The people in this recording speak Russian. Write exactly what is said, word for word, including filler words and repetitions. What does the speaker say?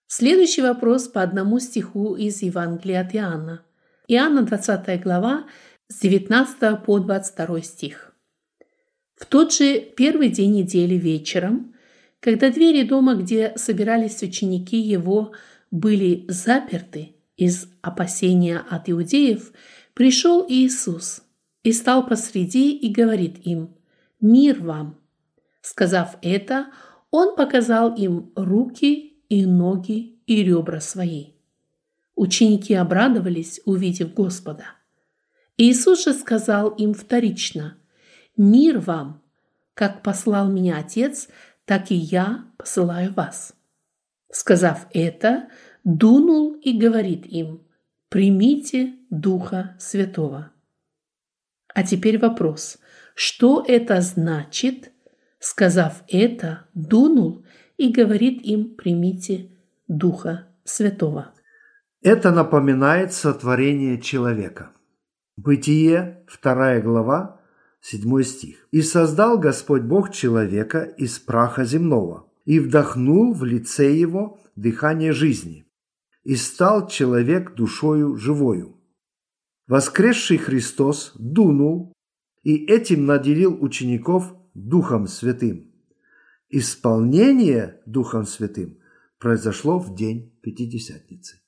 Следующий вопрос по одному стиху из Евангелия от Иоанна. Иоанна, двадцатая глава, с девятнадцатого по двадцать второй стих. В тот же первый день недели вечером, когда двери дома, где собирались ученики его, были заперты из опасения от иудеев, пришел Иисус и стал посреди и говорит им: «Мир вам!» Сказав это, Он показал им руки и ноги и ребра свои. Ученики обрадовались, увидев Господа. Иисус же сказал им вторично: «Мир вам! Как послал меня Отец, так и я посылаю вас». Сказав это, дунул и говорит им: «Примите Духа Святого». А теперь вопрос: что это значит? Сказав это, дунул и говорит им: «Примите Духа Святого». Это напоминает сотворение человека. Бытие, вторая глава, седьмой стих. «И создал Господь Бог человека из праха земного, и вдохнул в лице его дыхание жизни, и стал человек душою живою. Воскресший Христос дунул и этим наделил учеников Духом Святым. Исполнение Духом Святым произошло в день Пятидесятницы.